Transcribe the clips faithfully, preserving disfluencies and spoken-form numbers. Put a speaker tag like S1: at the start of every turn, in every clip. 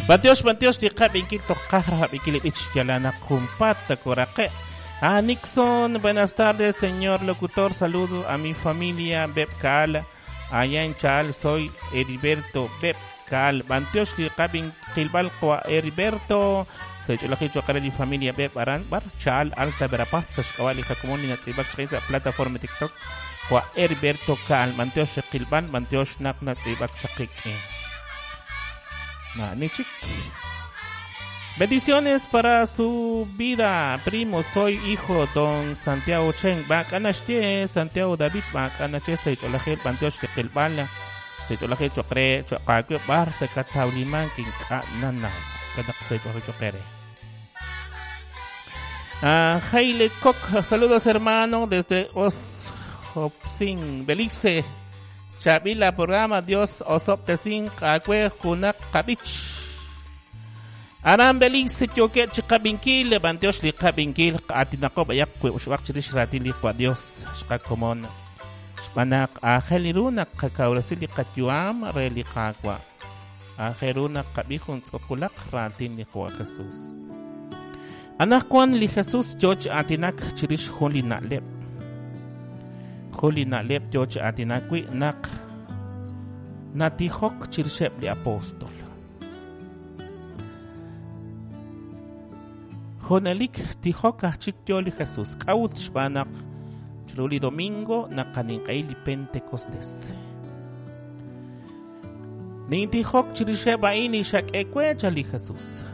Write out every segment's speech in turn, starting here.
S1: Bantios, bantios, di kabinkil to kahra bikili ich yalana kumpata korake. Ah, Nixon, buenas tardes, señor locutor. Saludo a mi familia Bebcal. Allá en Chal, soy Heriberto Bebcal. Bantios, di kabinkil balqua Heriberto. Se yo lo que he hecho acá mi familia Bebaran, Bar, Chal, Alta Verapaz, Sashkawali, Kakumoni, Natsibak, Chesa, plataforma TikTok. Kwa Heriberto Cal, Bantios, Shekilban, Bantios, Nak, Natsibak, Chakiki. Nichik. Bendiciones para su vida, primo. Soy hijo don Santiago Cheng. Bacanashte, Santiago David. Bacanache, se echó la gente, Bantios de Kelbala. Se echó la gente, chocre, chocre, bar de Catauliman, que nana. Cada se echó chocre. Ah, Haile Cock, saludos hermano desde Oshopsin, Belice. Chavila programa Dios osoptesin kakwe hunak kabich. Aram Belice choke chikabinkil levanteos li kabinkil atinako bayak kwe uswak chirish ratili kwa Dios shkakomon. Shpanak aheliruna kakaurasili katyuam reli kakwa. Aheruna kabihun tsokulak ratili kwa Jesus. Anakwan li Jesus choch atinak chirish huli nalep. Huli na lep George atinakwi nak natihok chirshep li apostol. Honalik tihok achik li Jesus kaut shbanak chruli domingo na kaninkay li Pentecostes. Nintihok chirshep aini shak ekwe chali Jesus.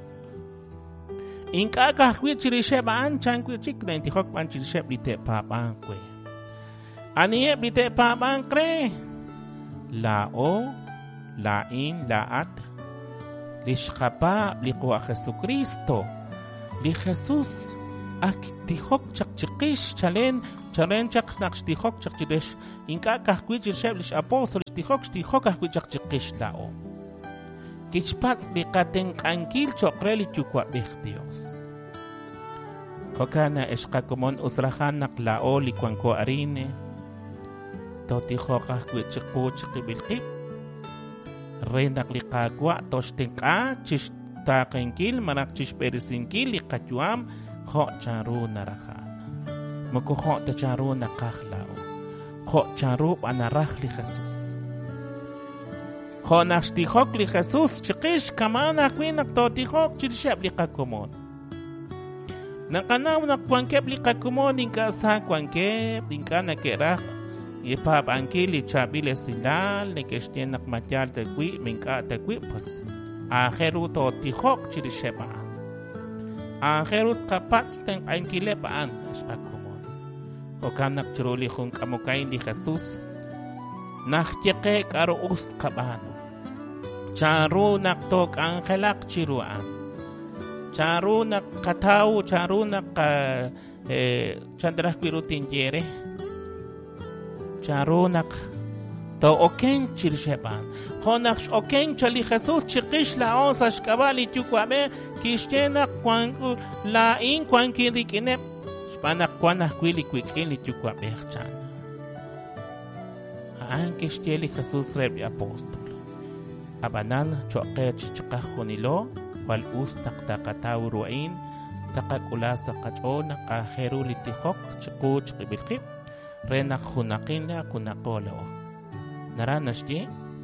S1: Inkaka kwi chirshep an chankwi chik na intihok pan chirshep li te papankwe. Aniye bite pa bankre la o la in la at lishkapa liqwa Jesucristo li Jesus ak tihok chak chikish chalen chalen chak nak tihok chak chikish inka kahkwi chirsheb lish apostol tihok tihok kahkwi chak chikish la o kichpats liqaten kankil chokreli chukwa bih Dios kokana eshkakomon usrahan nak la o likwanko arine Toti hokah kwe chiku chikibilkip Rendak likagwa toshtinka Chish takinkil manak chish perisinkil Likajuam Ho charu narahan Muku ho ta charu nakahlao Ho charu anarah li Jesus Ho nakstihok li Jesus Chikish kamana kwinak toti hok Chirshab likakumon Nakanaw nakwankep likakumon Inka sa kwankep Inka nakerah Ipa bangkili chabile silal ne kestien nak matyal tegwi minka tegwi pas aheru to tihok chirisheba aheru kapats teng angkile paan espakumon okanak chiruli khun kamukain di Jesus nahtike karo ust kabano charu nak tok angelak chiruan charu nak katau charu nak eh chandra kwirutin jere charonak to oken chilsheban honak oken chali Jesus chiqish la osa shkabali tukwabe kishtena kwangu la in kwanki dikine shpanak kwanah kwili kwikini tukwabe chan an kishteli Jesus rebi apostol abanan choqe chiqahunilo wal ustak taqataw ruin taqakulasa qachona qaheru litihok chiqu chiqibilqib Rena hunakinla kunakolo. Naranashti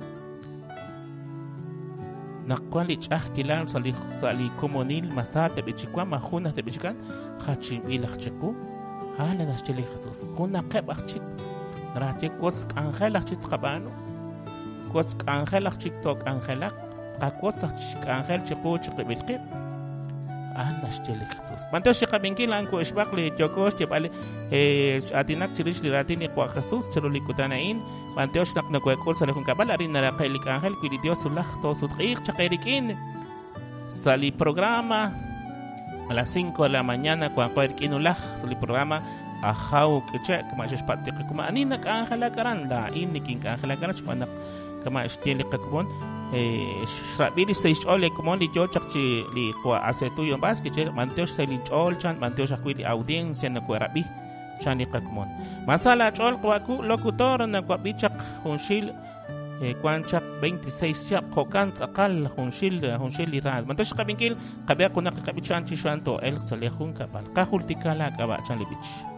S1: Nakwali chah kilan sali sali komonil masate bichikwa mahuna te bichikan hachim ilach chiku hala nashteli Jesus kunakeb achik narati kots angelach chit qabano kots angelach chik tok angelak qakots chik angel chiku chiqibilqib Ana shteli Jesus. Manto shikabinkil anko ishbakli jokos jepale eh atinak chirish liratini kwa Jesus chiruli kutanain manto shnak nakwekol sa lekun kabal arin narakailik angel kuili Dios ulah to sutqir chakerikin sali programa a las cinco de la mañana kwa kwerikin ulah sali programa ahaw kechek kamash patti kuma aninak angela karanda inikin angela karach panak kama shteli kakbon eh shabili stage ole como li yo chakchi li kwa asetu yo bas que manteo se li chol chan manteo shakwili audiencia na kwa rabi chani kakmon masala chol kwa ku locutor na kwa bichak hunshil eh, kwanchak veintiséis siap kokans akal hunshil hunshil irad mantash kabinkil kabya kuna kakabichan chishanto el salehun kabal kahultikala kaba chan libich